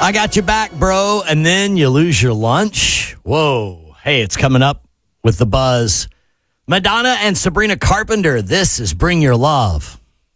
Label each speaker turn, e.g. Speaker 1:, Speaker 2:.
Speaker 1: I got you back, bro, and then you lose your lunch. Whoa. Hey, it's coming up with the buzz. Madonna and Sabrina Carpenter. This is Bring Your Love.